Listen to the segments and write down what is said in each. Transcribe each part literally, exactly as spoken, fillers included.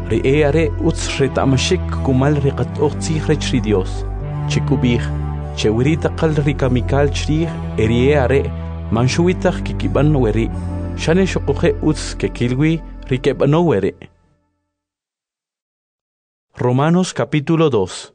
ri eare uts retamashik kumal riqat oqtsi rechri Dios chikubih chewirita qal rikamikal chrih eri eare manshuitach kikiban weri shane shuquhe uts kekilwi rikebano weri. Romanos capítulo dos.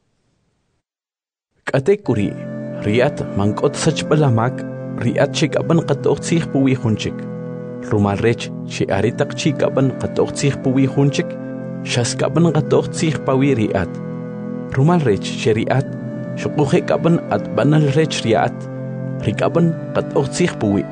Katekuri riat mankot sachbalamak riat chikaban qatoqtsih puwi hunchik rumal rech chi aritak chikaban qatoqtsih puwi hunchik shaskaban qatoqtsih pawi riat rumal rech sheriat shuquhe kaban at banal rech riat rikaban qatoqtsih puwi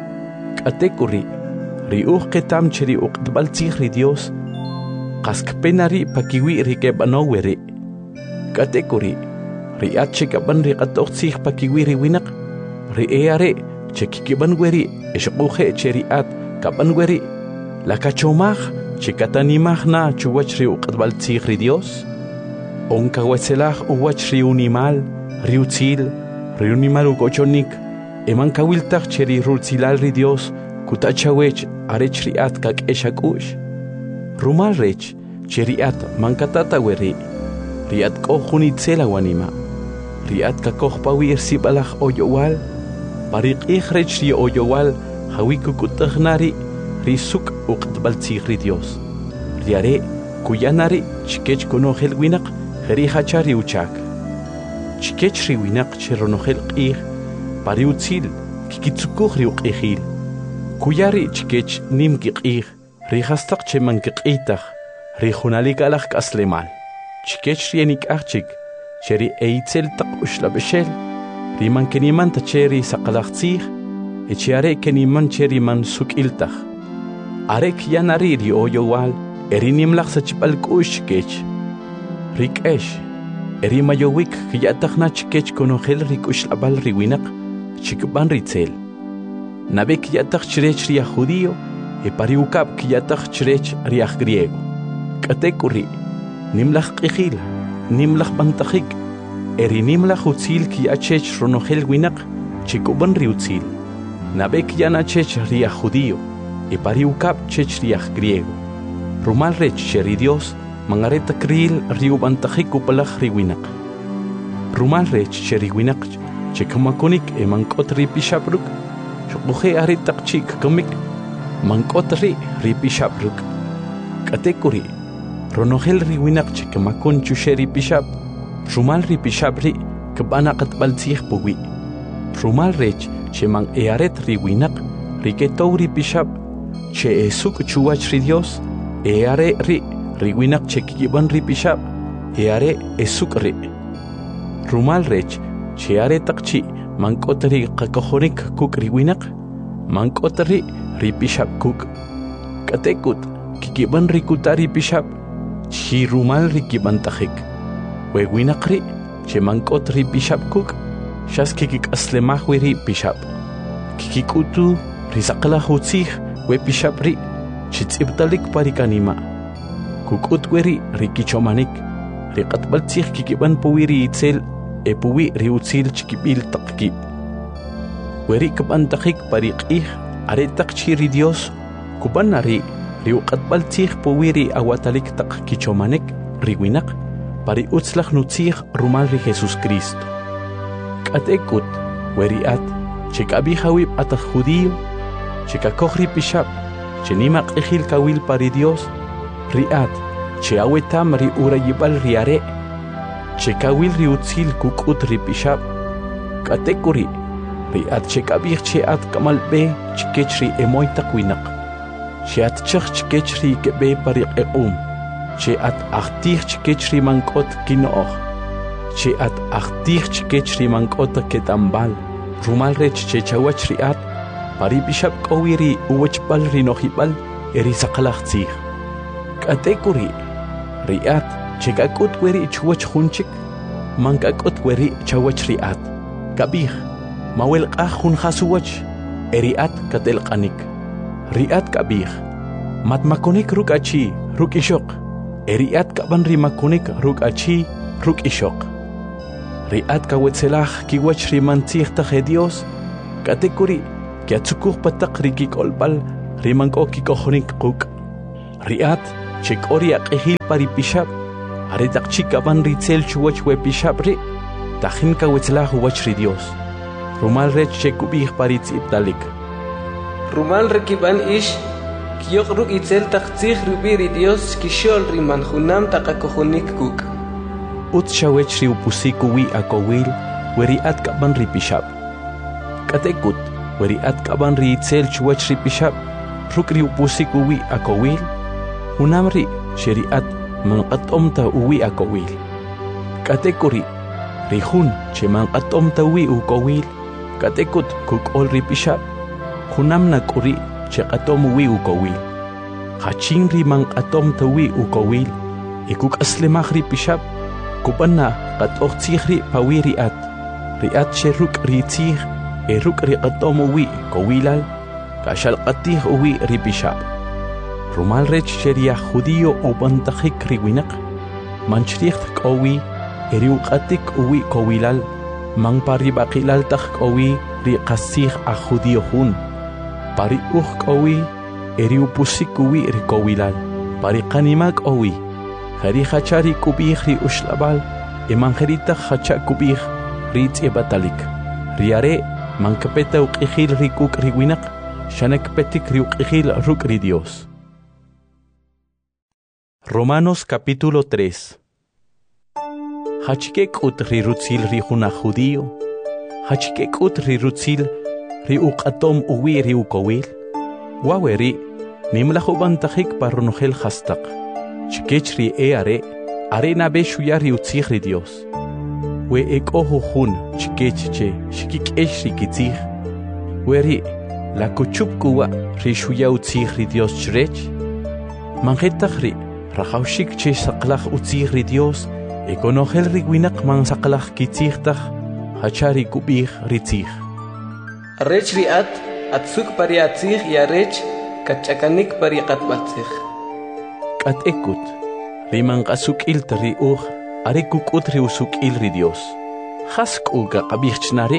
katekuri riuh ketam cheri uqtbaltsih ri Dios qaskpenari pakiwi rikebano weri katekuri riat chikaban riqatoqtsih pakiwi riwinaq ri eare chekikiban weri eshuquhe cheriat kaban weri lakachomaj chikatanimaj na chuwach ri uqtbaltsih ri Dios onka wetzelaj uwach ri unimal ri utzil ri unimal ukochonik eman kawiltaj cheri rutzilal ri Dios kutachawech arech riat kak'eshakush rumal rech cheriat mankatata weri riat k'ojunitzela wanima riat kakojpawi irsibalaj oyowal pariq'ij rech ri oyowal hawikukutajnari risuk uqtbaltsih ri Dios riare kuyanari chikech konojel winaq jeri hachari uchak chikech ri winaq cheronojel q'ij pari utzil kikitzukuj ri uq'ijil kuyari chikech nim kiq'ij ri hastaq cheman kiq'iytaj ri junalik alaj k'aslemal chikech ri enik'aj chik cheri eitzel taq uxlab'exel riman keniman tacheri saqalaqtzih echiare keniman cheri man suk'iltaj arek yanari ri oyowal eri nimlaq sachb'al k'u'x chikech rik'ex eri mayowik kiyatajna chikech konojel ri k'uxlab'al ri winaq chikb'an ritzel nabe kiyataj chirech ri aj judío e pari ukab kiyataj chirech ri aj griego k'atekuri nimlaj q'ijil nimlaj bantajik eri nimlaj utzil kiyachech ronojel winaq chikuban ri utzil nabe kiyanachech ri aj judío e pari ukab chech ri aj griego rumal rech cheri Dios mangareta kril ri ubantajik upalaj ri winaq rumal rech cheri winaq chekamakonik e mank'ot ri pishapruk shuquhe aritaq chik kamik mank'ot ri ri pishapruk k'atekuri ronojel ri winaq chekamakon chuxe ri pishap rumal ri pishap ri kb'ana qatb'altzih puwi rumal rech cheman earet ri winaq riketow ri pishap che esuk chuwach ri Dios eare ri ri winaq chekikib'an ri pishap eare esuk ri rumal rech che aretaq chi mank'ot ri qakojonik kuk ri winaq mank'ot ri ri pishap kuk k'atekut kikib'an ri kuta ri pishap chi rumal ri kib'antajik we winaq ri che mank'ot ri pishap kuk xas kikik'aslemaj wi ri pishap kikik'utu ri saqlaj utzij we pishap ri chitz'ibtalik pari kanima kuk'ut we ri ri kichomanik ri q'atb'altzij kikib'an puwi ri itzel e puwi ri utzil chikib'il taq kib' we ri kib'antajik pari q'ij aretaq chi ri Dios kub'an ari ri uq'atb'altzij puwi ri awatalik taq kichomanik ri winaq pari utzlaj nutzij rumal ri Jesus Cristo k'atekut we riat chek'ab'ij awib' ataj judío chekakoj ri pishap chenima q'ijil kawil pari Dios riat che awetam ri urayib'al ri are chekawil ri utzil kuk'ut ri pishap k'atekuri riat chek'ab'ij che at k'amalb'e chikech ri emoy taq winaq che at chaj chikech ri keb'e pari q'eq'um che at ajtij chikech ri mank'ot kino'oj che at ajtij chikech ri mank'ot ketambal rumal rech che chawach riat pari pishap k'owi ri uwachb'al ri nojib'al eri saqalaqtzij k'atekuri riat chekak'ut we ri chuwach junchik mankak'ut we ri chawach riat kab'ij mawelq'aj jun jasuwach eriat katelq'anik riat kab'ij matmakonik ruk' achi ruk' ixoq eriat kab'an ri makonik ruk' achi ruk' ixoq riat kawetzelaj kiwach ri mantzij taj e Dios k'atekuri kiatzukuj pataq ri kik'olb'al ri mank'o kikojonik quk' riat chekori aqihil pari pishab aretaq chikaban ritzel chuwach we pishab ri tajin kawetlah wach ri Dios rumal rech chekubih paritz ibdalik rumal rekiban ish kiyok ruk itzel taqtzih rubiri Dios kishol riman junam taqakojunik kuk ut shawech ri upusiku wi akowil weri at kaban ri pishab katekut weri at kaban ri itzel chuwach ri pishab ruk ri upusiku wi akowil unam ri sheriat manqatom ta uwi akowil katekuri rihun che manqatom ta wi ukowil katekut kukol ri pishab hunam na kuri che qatom wi ukowil khachin ri manqatom ta wi ukowil ikuk aslemah ri pishab kubanna qatoq tsikhri pawi riat riat che ruk ri tsikh e ruk ri qatom wi kowilal kashal qatih uwi ri pishab rumal rech sheria judío o bantajik riwinak manchricht kowi eriu qatik uwi kowilal man pari baqilal tak kowi ri qasih a judío hun pari uj kowi eriu pusik uwi ri kowilal pari qanimak owi khari khachari kubih ri ushlabal eman kharita khacha kubih ri tsebatalik riare man kapeta uqihil ri kuk riwinak shanak petik ri uqihil ruk ri Dios. Romanos capítulo tres. Hachikek ut ri rutzil ri juna judío, hachikek ut ri rutzil ri uqatom uwi ri ukowil, waweri nimlahuban tajik parronogel hastak, chikech ri e are, are nabe shuya ri utzig ri Dios, we ek ojo jun chikech che, shikik esh ri kitzig, weri la kuchup kuwa ri shuya utzig ri Dios chrech, manjetach ri Rajaushik che saqlach utzig ri Dios, e konogel ri winak man saqlach kitzigtach, hachari kubih ritzig. Arrech riat, atsuk pari atzig y arrech, kachakanik pari katbatzig. Kat ekut, ri man kasuk il tari uj, are kukut ri usuk il ri Dios. Hask uga qabichnare,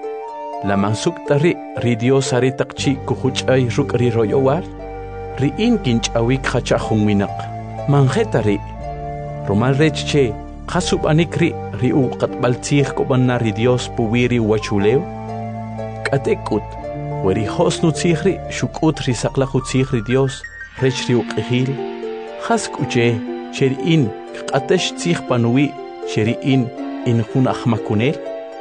la man suk tari ri Dios are takchi kuhuchay ruk ri royowar, ri in kinch awik hachahun winak. Manjetari rumal rech che khasub anikri ri u qatbaltzig kobanna ri Dios puwiri wachuleo katekut weri hosnu tzigri shukut ri saqlaqu tzigri Dios rech ri uqihil khaskuche cheri in qatash tzig panui cheri in in khun ahmakunel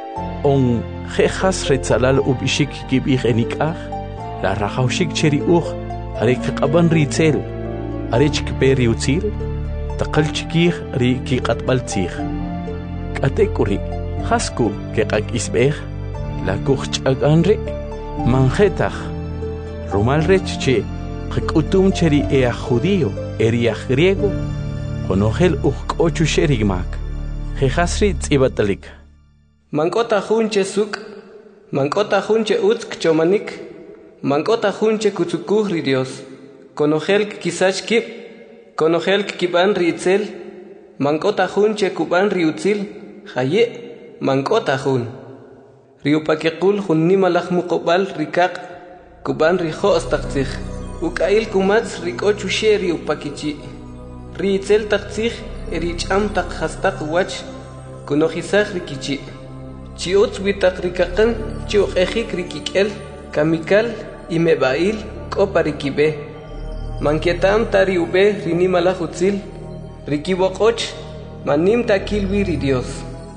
on khas retzalal ubishik kibih enikah la rahaushik cheri uq arik qaban ritzel arich kperi utzil taqal chikih ri ki qatbal tzig katekuri hasku ke qak isbeh la kuch'agan ri manjetach rumal rech che qkutum cheri e judío eri griego konogel uqochu sherigmak jehasri tsibatalik mankota junche suk mankota junche utsk chomanik mankota junche kutsukuh ri Dios Konogel kisach kip, konogel kiban ritzel, mankota jun che kuban riutzil, haye, mankota jun. Riupakekul jun nimalach mukobal rikak, kuban rijo ostakzich, ukail kumats rikochu she riupakichi. Ritzel takzich, ericham tak hastak wach, konohisach rikichi. Chiotz witak rikakan, chiok ejik rikikel, kamikal, imebail, koparikibe. Manquetam tari ube rinimala hutzil, rikibokoch, manim takilwi ri Dios.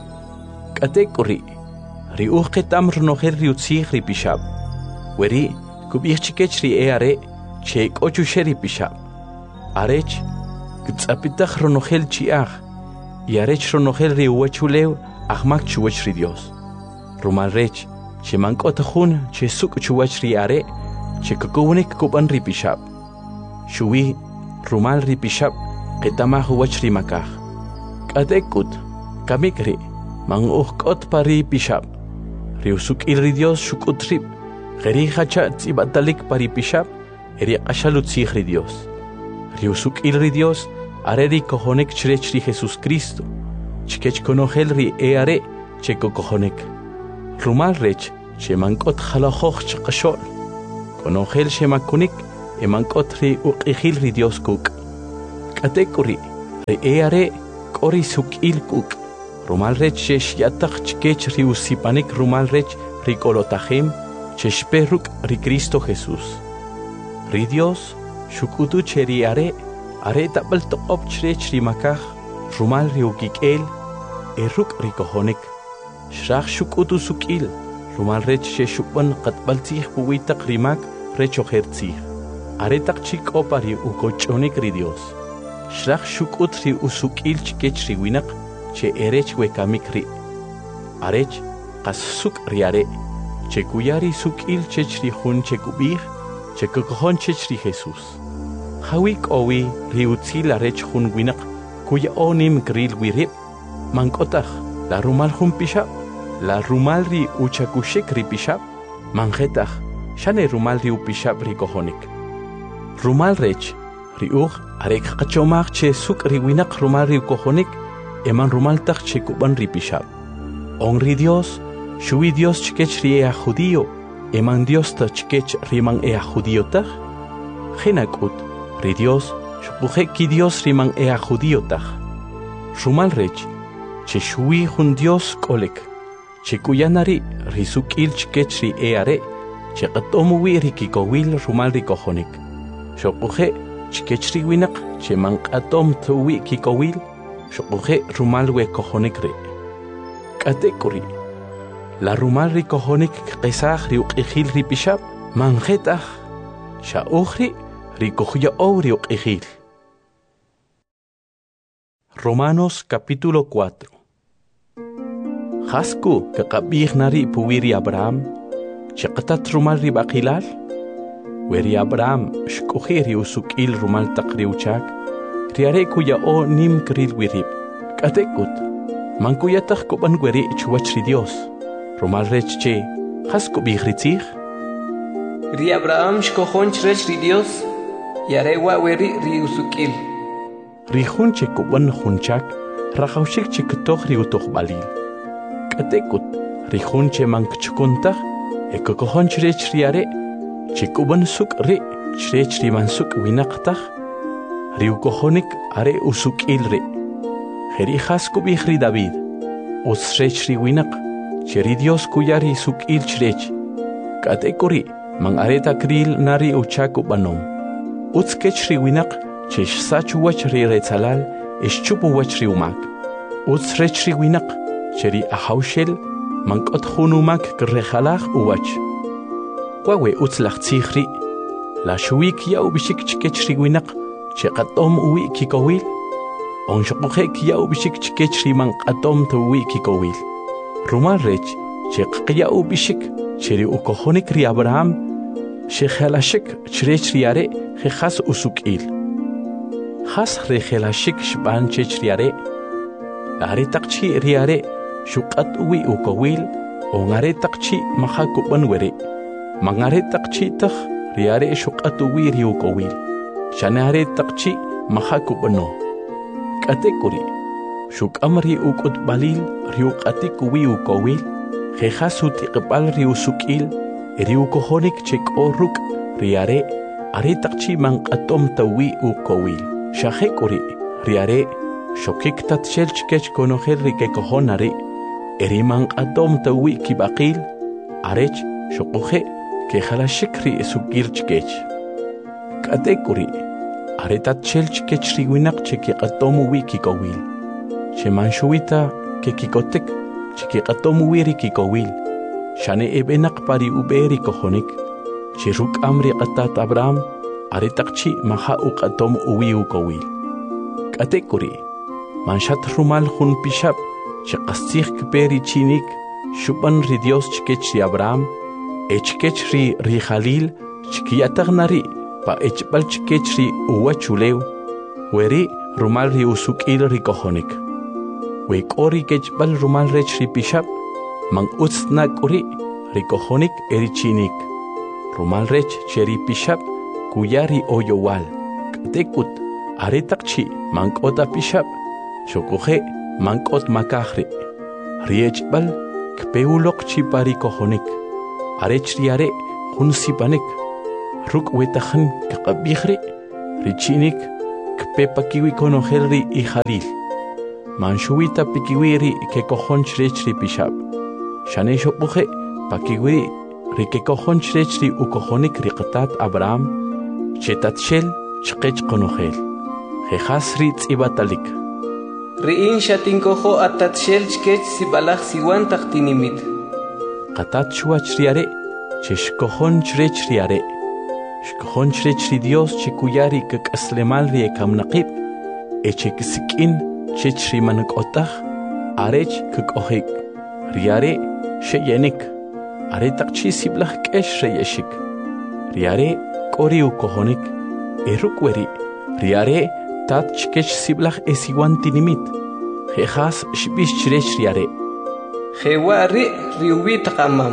Katekuri, ri uqetam rnoher riutzig ri pishab, weri kubich chikech ri eare, chek ochu sheri pishab. Arech, gtzapitach rnohel chiach, y arech rnohel ri uachuleu, ahmak chuach ri Dios. Rumal rech, che mankotahun, che suk chuach ri are, che kukunik kuban ri pishab. Shuwi rumal ri pishab qetamah wach ri makah katekut kamikri man uqot pari pishab ri usuk il ri Dios shukut rib geri hacha tsibatalik pari pishab eri qashalut sig ri Dios ri usuk il ri Dios areri kohonek chrech ri Jesus Cristo chikech konogel ri e are cheko kohonek rumal rech che mankot khalakhokh chqashol konogel shemakunik eman kotri uqihil ri Dios kuk Katekuri, re eare, kori sukil kuk. Rumal rech shesh yatak chkech riusipanik rumal rech rikolotajem, cheshperuk ri Cristo Jesús. Ri Dios, shukutu cheri are, are tabal toqop chrech rimakaj, rumal riukikel, eruk rikohonik. Shrach shukutu sukil, rumal rech sheshupan katbaltich puwitak rimak rech ojertzich. Are tak chik opari ukochonik ri Dios. Shrach shukut ri usukil chkech riwinak, che erech wekamikri. Arech, kas suk riare, che kuyari sukil chech ri hun che kubih, che kukohon chech ri Jesus. Hawik owi ri utzil arech hun winak, kuya onim gril wirip, mankotach, la rumal hun pishap, la rumal ri uchakushik ri pishap, manjetach, shane rumal ri upishap ri kohonik. Rumal rech, ri uch, arek kachomach che suk ri winak rumal ri kohonik, eman rumal tak che kuban ri pishap. Onri Dios, shui Dios chkech ri ea judío, eman Dios ta chkech riman ea judío tak. Genakut, ri Dios, shupuje ki Dios riman ea judío tak. Rumal rech, che shui hun Dios kolek, che kuyanari ri sukil chkech ri eare, che katomuwi ri kikowil rumal ri kohonik. Shupuje chkech ri winak, che man katom tuwi kikowil, shukuje rumal we kohonik re. Katekuri. La rumal ri kohonik qesaj ri uqijil ri pishab, manjetaj, sha ujri ri kohuya ri uqijil. Romanos capítulo cuatro. Hasku kakabih nari puwiri Abraham, chaqatat rumal ri baqilal, weri Abraham shkuji ri usukil rumal taqri uchak, riare kuya o nim kril wirib. Katekut, man kuya tak kuban weri chuwach ri Dios. Rumal rech che, has kubih ritzich? Ri Abraham shkohon chrech ri Dios, yare wa weri ri usukil. Ri hunche kuban hunchak, rajaushik che ketoch ri utoch balil. Katekut, ri hunche man kchukuntach, e kokohon chrech riare, che kuban suk ri, chrech ri man suk winaqtach, ri ukohonik are usukil ri. Heri has kubih ri David, usrech ri winak, cheri Dios kuyari sukil chrech. Katekuri, man areta kril nari uchaku banom. Utskech ri winak, chesh sachu wach ri retzalal, ish chupu wach ri umak. Utsrech ri winak, cheri ahaushel, man kot hunumak krejalach uwach. Kwawe utslach tsichri, la shuik ya ubishik chkech ri winak, chekatom uwi kikowil. On shokhe kia ubishik chkech ri man katom tuwi kikowil. Rumal rech, chekya ubishik, cheri ukohonik ri Abraham, shekhalashik chrech riare, khas usukil. Khas rekhalashik shban chech riare. Are takchi riare, shukat uwi ukowil, on are takchi mahakuban were. Mangare takchi tak riare shukat uwi ri ukowil. Shanare takchi mahakubano. Katekuri, shuk amri ukut balil riuk atikuwi ukowil, jejasuti kepal riusukil, riukohonik chek oruk, riare, are takchi man atom tawi ukowil. Shahekuri, riare, shokik tat shelchkech konoher rikekohonari, eriman atom tawi kibakil, arech, shokohe, kehalashikri sukil chkech. Katekuri, aretat chelch ke chriwinak che ki qatomu wi kikowil. Che manshuita ke kikotek che ki qatomu wi kikowil. Shane ebenak pari uberi kohonik. Che ruk amri qatat Abraham aretakchi maha u qatom uwi ukowil. Katekuri, manshat rumal hun pishab che qastikh kperi chinik shuban ri Dios chkech ri Abraham, echkech ri ri Khalil chkiyatagnari pa echbal chkech ri uwa chuleu, weri rumal ri usukil ri kohonik. Wek ori kechbal rumal rech ri pishab, man utsnak uri ri kohonik eri chinik. Rumal rech cheri pishab, kuyari oyowal. Katekut, aretakchi mankota pishab, shokuhe mankot makahri. Ri echbal kpeulok chipari kohonik. Arech riare hunsipanik. Ruk wetahan kakabihri, richinik, kpepa kiwi konogel ri ijalil. Manshuita pikiwi ri ke kojon chrech ri pishab. Shane shopuje pakiwi ri ke kojon chrech ri ukojonik ri qatat Abraham. Chetatshel chqech konogel. Jejas ri tzibatalik. Riin shatinkojo atatshel chkech sibalaj siwan taqtinimit. Qatat chuach riare, cheshkojon chrech riare. Shkojon chrech ri Dios chikuyari kak aslemal ri ekamnaqib. Echekisikin chech ri manakotah. Arech kak ohik. Riare sheyenik. Are takchi siblaj kesh reyeshik. Riare kori ukojonik. Erukweri. Riare tat chkech siblaj esiwan tinimit. Jejas shbish chrech riare. Jewari riubi taqamam.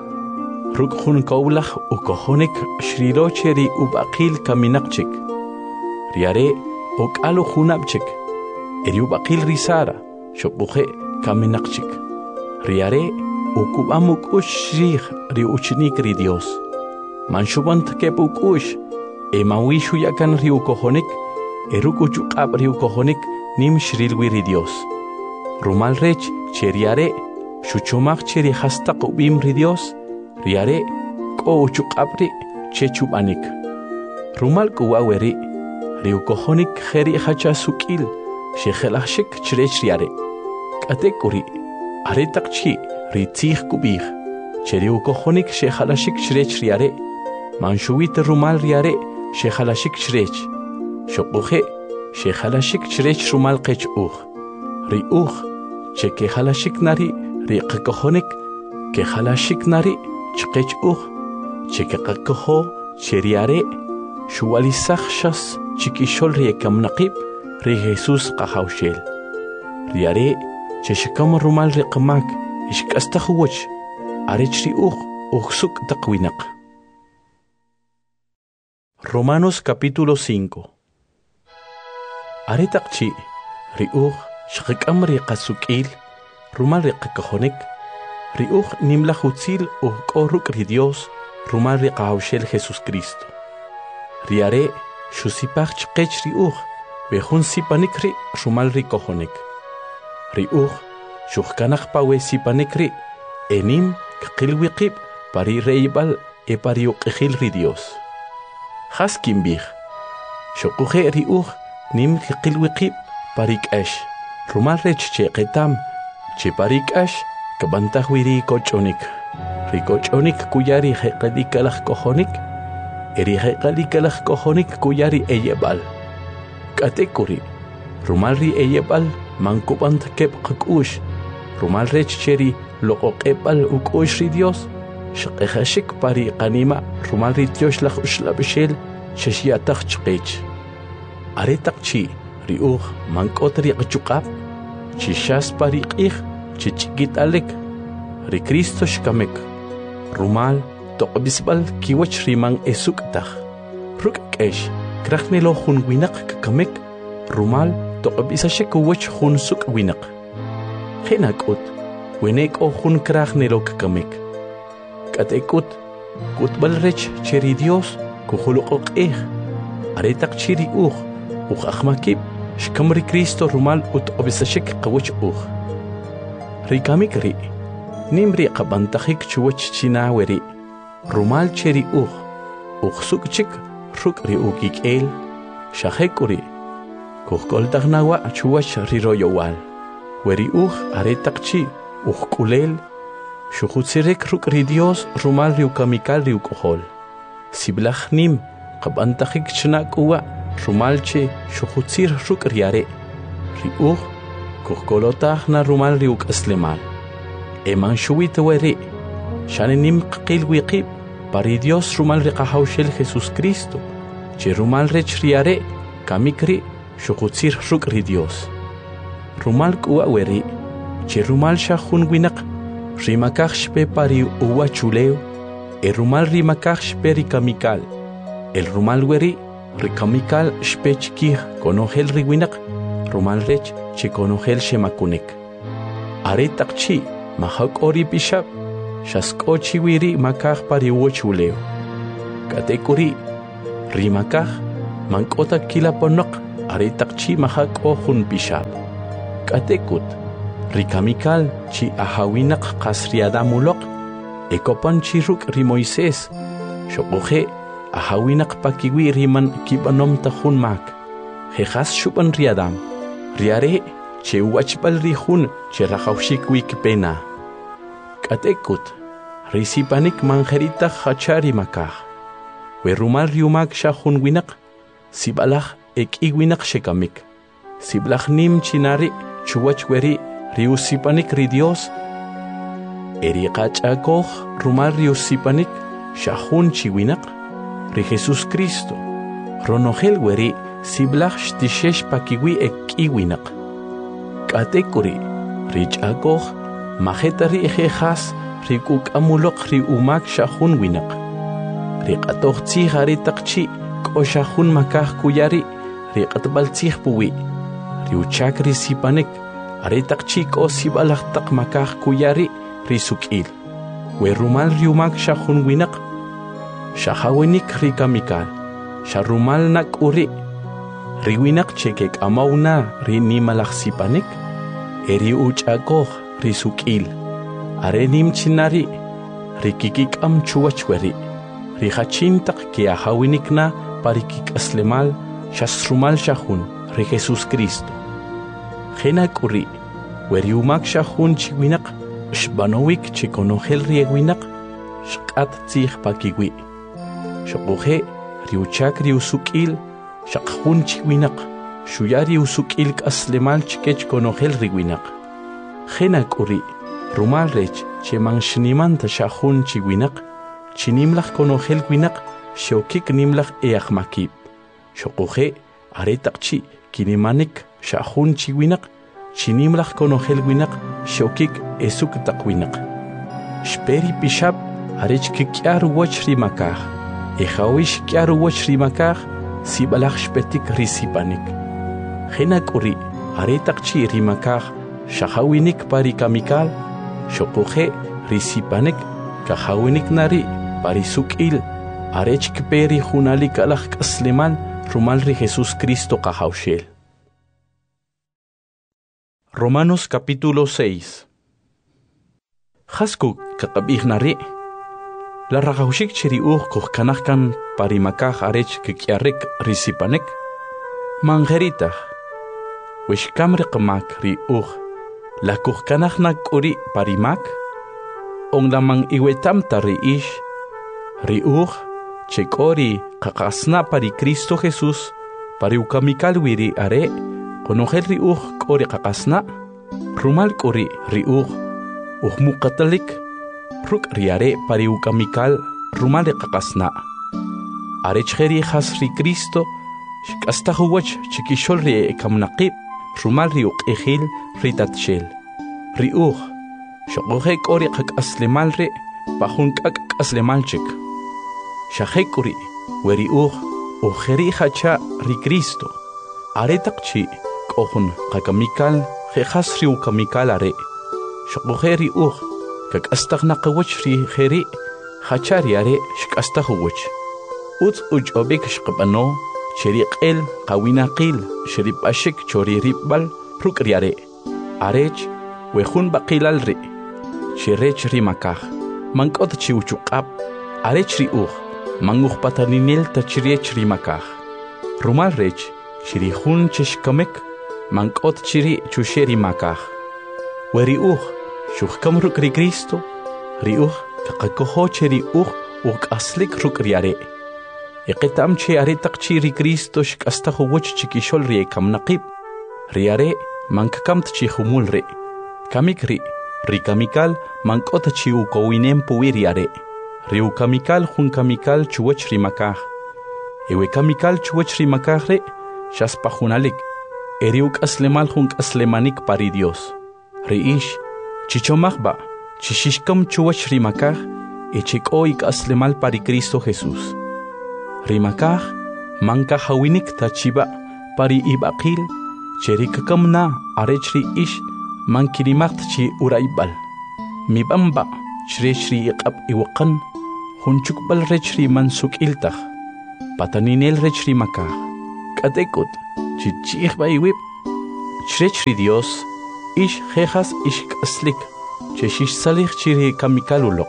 Ruk hun kaulach ukojonik shrirocheri ubaqil kaminaqchik. Riare okalu hunabchik. Eri ubaqil risara shopuje kaminaqchik. Riare ukubamuk ush shrih ri uchnik ri Dios. Manshubant kepuk ush emawishu yakan ri ukojonik eruk uchuqab ri ukojonik nim shrilwi ri Dios. Rumal rech cheriare shuchumaq cheri hastaq ubim ri Dios. Riare ko uchuqabri chechubanik. Rumal kuwaweri ri ukojonik kheri hacha sukil shekhelashik chrech riare. Katekuri aretaqchi ri tzih kubih cheri ukojonik shekhalashik chrech riare. Manshuit rumal riare shekhalashik chrech. Shopuje shekhalashik chrech rumal qech uj. Ri uj cheke halashik nari ri qkojonik ke halashik nari chqech uj cheke qkojo cheriare shuwalisaj shas chikishol ri ekamnaqib ri Jesus qahawshel. Riare cheshkam rumal ri qmak ishk'astajuwach arech ri uj ujsuk taqwinaq. Romanos capítulo cinco. Aretaqchi ri uj shqikam ri qasukil rumal ri qkojonik ri uj nimla hutzil uj koruk ri Dios rumal ri qahawshel Jesucristo. Riare shusipaj chqech ri uj bejun sipanik ri rumal ri kojonik. Ri uj shuhkanaj pawe sipanik ri enim qilwiqib pari reibal e pari uqijil ri Dios. Haskin bij shokuje ri uj nim qilwiqib parik ash rumal rech cheqetam che parik ash kabantajwi ri kochonik. Ri kochonik kuyari jeqalikalaj kojonik eri jeqalikalaj kojonik kuyari eyebal. Katekuri rumal ri eyebal mankubant kep qkush rumal rech cheri loqoqebal ukush ri Dios shqejashik pari qanima rumal ri Dios laj ushlabshel sheshiataq chqech. Aretaqchi ri uj mankot ri qchuqab chishas pari qij chichikit alek ri Cristo shkamek rumal toqbisbal kiwach riman esuktaj ruk kesh krajnelo jun winaq kamek rumal toqbisashek wach jun suk winaq khinakut winek o jun krajnelo kamek katekut kutbal rech cheri Dios kujuluqoq ej aretaq chiri uj uj ahmakib shkamri Cristo rumal utqbisashek qawach uj rikamik ri nimri qabantajik chuwach chinaweri rumal cheri uj uj sukchik ruk ri ukik'el shajekuri kujkoltajnawa chuwach ri royowal weri uj aretaqchi uj k'ulel shujutzirek ruk ri Dios rumal ri ukamikal ri uk'ojol siblaj nim qabantajik chnak'uwa rumal che shujutzir ruk riare ri uj kujkolotajna rumal ri uk'aslemal eman shuwit weri shane nim qil wiqib pari Dios rumal ri qahawshel Jesucristo che rumal rech riare kamikri shujutzir ruk ri Dios rumal k'uwa weri che rumal shajun winaq rimakaj shpe pari uwa chuleo e rumal rimakaj shpe ri kamikal el rumal weri ri kamikal shpe chkij konojel ri winaq rumal rech che konojel shemakunik aretaqchi mahak'ori pishab shask'ochi wiri makaj pari uwa chuleo katekuri rimakaj mank'ota kilaponoq aritaq chi mahak o hun bishab. Katekut, rikamikal chi ahawinaq qasriadamulok, ekopan chi ruk ri Moises, shokoje ahawinaq pakiwi riman kibanom tahun mak, jejas shupan riadam, riare che wachbal rihun che rahawshik wikpena. Katekut, risipanik manjerita hachari makah, we rumal riumak shahun winak, sibalach ek iwinak shekamik, siblach nim chinari chuwachweri riusipanik ri Dios, eri qachakoh rumal riusipanik shahun chiwinak, ri Jesus Cristo, ronogel weri siblach shtishesh pakiwi ek iwinak. Katekuri, richakoh majetari ejejas rikuk amulok ri umak shahun winak. Riqatoh tzih aritaqchi ko shahun makah kuyari riqatbal tzih puwi. Riuchak risipanik aritaqchi ko sibalach tak makah kuyari risukil. We rumal riumak shahun winak. Shahawinik rikamikal. Sharumal nak uri. Riwinak chekek amauna rinimalach sipanik. Eri uchakoh risukil. Arenim chinari rikikik am chuwachweri. Rihachintak ke ahawinik na parikik aslemal shasrumal shahun ri Jesus Cristo. Genak uri weriumak shahun chiwinak shbanowik chikonogel riewinak shqat tzih pakiwi. Shokoje riuchak riusukil shaqhun chiwinak shuyari usukil aslemal chikech konogel riwinak. Genak uri rumal rech che manshniman ta shahun chiwinak chinimlach konogel winak shokik nimlach each makib. Shokoje aretaqchi kinimanik shahun chiwinak chinimlach konogel winak shokik esuk taqwinak. Shperi pishab arech kikyar wach rimakah. Ejawish kyar wach rimakah sibalach shpetik risipanik. Genak uri aretaqchi rimakah shahawinik parikamikal shokoje risipanik kahawinik nari parisukil arech kperi hunalik alach kasleman rumal ri Jesus Cristo kahawshel. Romanos capítulo seis. Hasku kakabih nari la rahawshik chiri uh kuh kanahkan parimakah arech kikyarek risipanek mangeritah wishkamri qamak ri uh la kuh kanahnak uri parimak ong lamang iwetam tari ish riuh chekori kakasna pari Cristo Jesus pari ukamikal wiri are konogel riuh kori kakasna rumal kori riuh uh mukatalik ruk riare pari ukamikal rumal kakasna are cheri has ri Cristo shkasta huwach chikishol ri kamnaqib rumal riuq ehil ritatshel riuh shokoje kori kak aslemal re pahun kak aslemal chik. Shaje kori weri uh ujeri hacha ri Cristo. Aretaqchi kohun kakamikal jejas riu kamikal are. Shokoje ri uh kak astagna kawach ri jeri hacha ri are shkastahuwach. Uts uj obek shqabano cheri qel qawinaqil sheri pashik chori ribbal ruk ri are. Arech wejun baqilal ri. Chirech rimakah, mankot chiuchukap, arech riuch, manguch pataninil ta chiriech rimakah. Rumal rech, chirihun chishkamek, mankot chiri chushe rimakah. Weriuch, shuchkam ruk ri Cristo, riuch, kakakoho chiriuch, uk aslik ruk riare. Eketam che aretak chiri Cristo shkastahu wach chikishol rie kam naqib. Riare, mankakamt chihumul re. Kamik ri. Rikamikal mankot chiu kowinem puiriare. Riu kamikal hun kamikal chuwach rimakah. Ewe kamikal chuwach rimakah re shaspahunalik. Eriuk aslemal hun aslemanik pari Dios. Reish chichomachba chishishkam chuwach rimakah echikoik aslemal pari Cristo Jesus. Rimakah manka hawinik tachiba pari ibaqil cherikakam na arechri ish mankirimacht chi uraibal mibamba shri shri iqab iwaqan hunchukbal rechri mansuk iltah pataninel rechri makah Katekut, chichich baiwip, chrechri Dios, ish jejas ish kaslik, cheshish salih chiri kamikalulok.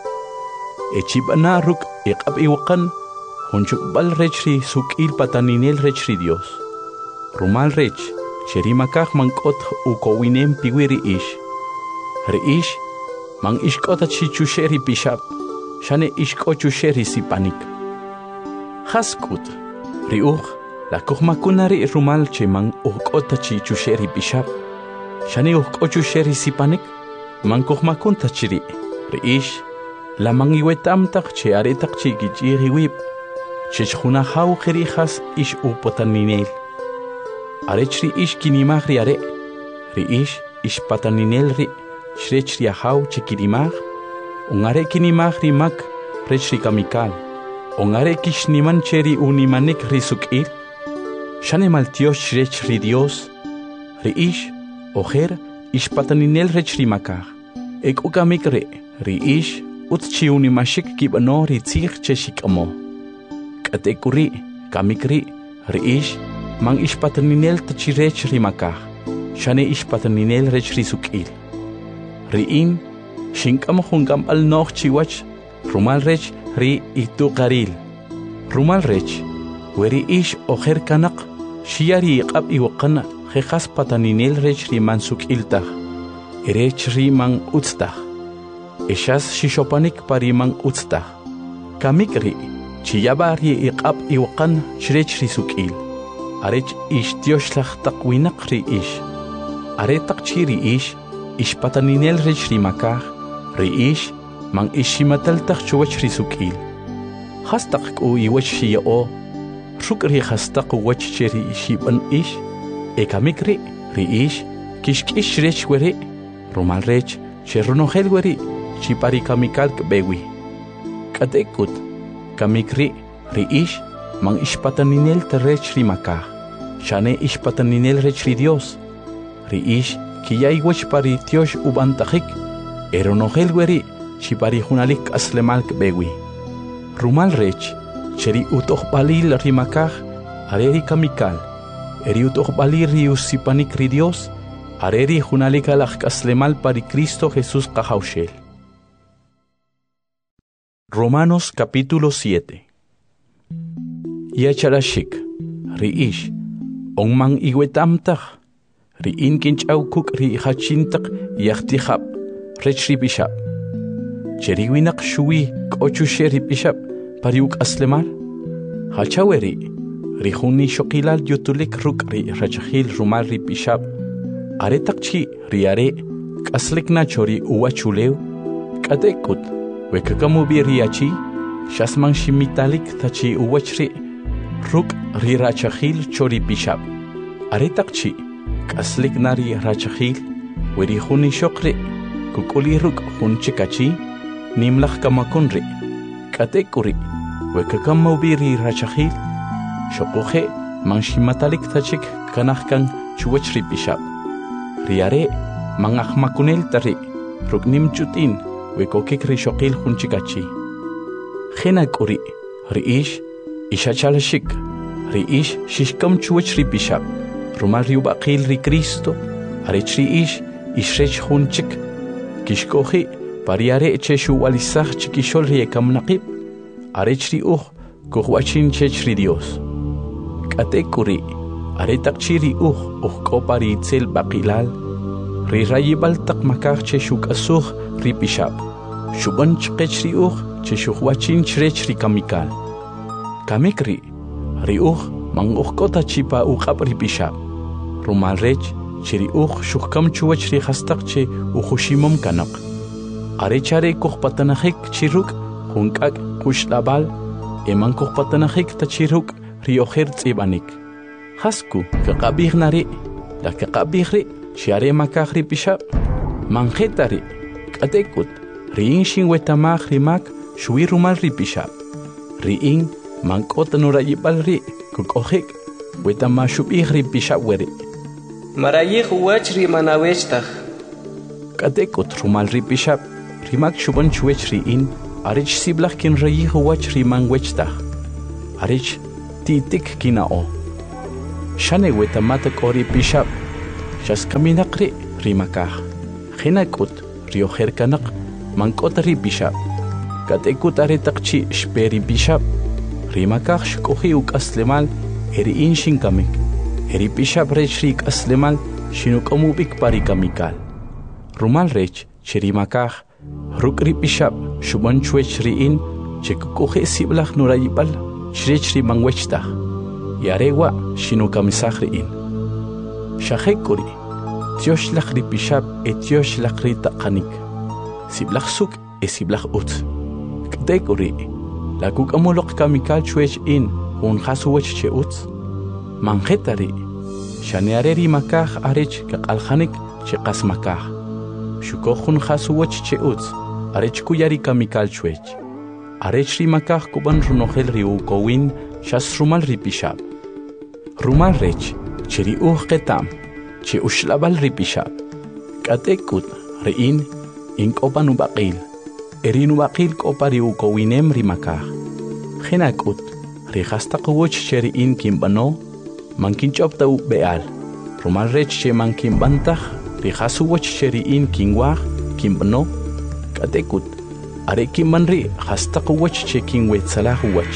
Echibana ruk iqab iwakan, hunchuk bal rechri sukil pataninel rechri Dios. Rumal rech, cherimakaj mankot ukowinem piwiri ish. Re ish, man ishkota chichusheri pishap, shane ishkochusheri sipanik. Haskut, riuch, la kohmakunari rumal che man ukota chichusheri pishap, shane ukkochusheri sipanik, man kohmakunta chiri, re ish, la mangiwetamtak che aretak chikichiri wip, chechuna hau kerijas ish upotaninel. Arechri ish kinimagri are, re ish, ish pataninel ri, shrechri ahau chikirimag, ungare kinimagri mak, prechri kamikal, ungare kishniman cheri unimanek risukil, shane maltios shrechri Dios, re ish, ojer, ish pataninel rechri makar, ek ukamik re, re ish, utchi unimashik kibano ri tzich cheshik amo. Katekuri, kamikri, re ish, mang ish pataninel tachirech rimakah, shane ish pataninel rech risukil. Riin, shinkam hungam al noch chiwach, rumal rech ri itu garil. Rumal rech, weri ish oher kanak, shiari iqab iwaqan, jejas pataninel rech riman sukiltah, erech riman utstah. Eshas shishopanik parimang utstah. Kamikri, chiyabari iqab iwaqan shrech risukil. Arech ish tioshlach takwinak ri ish. Are takchiri ish, ish pataninel rech rimakah, ri ish, mang ishimatal tak chuwach risukil. Hastak ku iwach shiya o, ruk ri hastak wach cheri ishiban ish, ekamikri, ri ish, kishkish rech weri, rumal rech, cherunohel weri, chipari kamikal kbewi. Katekut, kamikri, ri ish, mang ish pataninel terech rimakah. Shane ish pataninel rechri Dios. Ri ish, kiyay wach pari tiosh ubantahik, eronogel weri, chipari hunalik aslemal kbewi. Rumal rech, cheri utoh balil rimakah, areri kamikal, eri utoh balir riusipanik ri Dios, areri hunalik alak aslemal pari Cristo Jesús kahaushel. Romanos capítulo siete. Yacharashik, ri ish, ongmang iwetamtach, ri inkinch aukuk ri hachintak yachtihab, rechri bishab. Cheriwinak shui kochusheri bishab, pariuk aslemal. Hachaweri, ri huni shokilal yutulik ruk ri rachahil rumal ri bishab. Aretakchi ri are, kaslik nachori uwachuleu, katekut, wekakamubi riachi, shasman shimitalik tachi uwachri, ruk ri rachahil chori bishab. Aretakchi, kaslik nari rachahil, weri huni shokri, kukuli ruk hun chikachi, nimlach kamakunri. Katekuri, wekakamubi ri rachahil, shokuhe, manshimatalik tachik kanahkan chuwachri bishab. Riare, mangahmakunel tari, ruk nim chutin, wekokik ri shokil hun chikachi. Henakuri, ri ish, ishachalashik, ri ish shishkam chuwach ri bishab, rumal riubakil ri Cristo, arech ri ish, ishrech hunchik, kishkohi, pariare cheshu walisach chikishol ri ekam naqib, arech ri uh, kuhwachin chech ri Dios. Katekuri, aretakchi ri uh, uh kopari itzel bakilal, ri rayibal tak makar cheshu kasuh ri bishab, shuban chkech ri uh, cheshu wachin chrech ri kamikal. Kamikri, ri uh, mang uh kota chipa uqab ri bishab. Rumal rech, chiri uh shukam chuwach ri hastak che uhushimam kanak. Arechare kuh patanahik chiruk, hunkak kushlabal, eman kuh patanahik ta chiruk ri oher tsibanik. Hasku, kakabih nari, la kakabih ri, shiare makah ri bishab. Manjetari, katekut, riin shin wetamah ri mak, shui rumal ri bishab. Riin, mankota nurayibal ri, kukohik, wetama shubih ri bishab weri. Marayih uwach ri manawechtach. Katekut rumal ri bishab, rimak shuban chuwech riin, arich siblach kin rayih uwach ri man wechtach. Arich titik kinao. shane wetamata kori pishab shas kaminaqri rimakaj khinakut rio herkanaq mankota ri pishab katekut aretaqchi shperi pishab rimakaj shkohi ukaslemal eri inshin kamik eri pishab rech rik aslemal shinukamubik parikamikal rumal rech chirimakaj rukri pishab shuban chwech riin chekukohe siblaj nurayibal shrech ri mangwechtaj yarewa shinukamisaj riin shahekuri tiosh ri pishab etiosh ri taqanik siblaj suk e siblaj ut ktekuri la kukamoloq kamikal chwech in un khasuwech che ut manjetari shaneareri makaj arech kaqaljanik che qasmakaj shukojun khasuwech che ut arech kuyari kamikal chwech arech ri makaj kuban runojel riu kowin shas rumal ri pishab rumal rech cheri uj qetam che ushlabal ri pishab katekut riin inkopan ubaqil erin ubaqil kopa riu kowinem ri makaj khinakut ri khastaqwoch cheri in kimbano mankin chopta u beal rumal rech che mankin bantaj ri khasuwach cheri in kinwaj kimbano katekut are kimanri khastaqwoch che kinwetsalah wach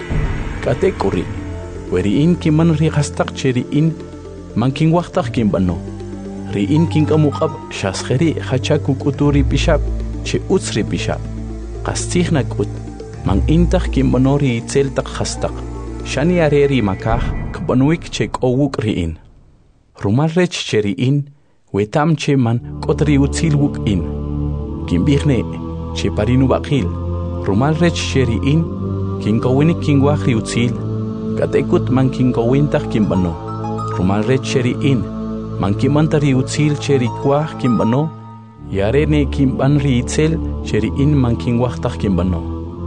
katekuri weri in kiman ri khastaq cheri in mankin waqtaj kimbano ri in kinkamuqab shaskheri khachaku kuturi pishab che utsri pishab qastijnakut man intaj kimbano ri itzeltaq khastaq shani areri makaj kbanuik che kowuk riin rumal rech cheri in wetam che man kotri utzil wuk in kimbihne che parinu baqil rumal rech cheri in kinkowinik kinwaj ri utzil katekut man kinkowintaj kimbano rumal rech cheri in man kimanta ri utzil cheri kwaj kimbano yarene kimban ri itzel cheri in man kinwajtaj kimbano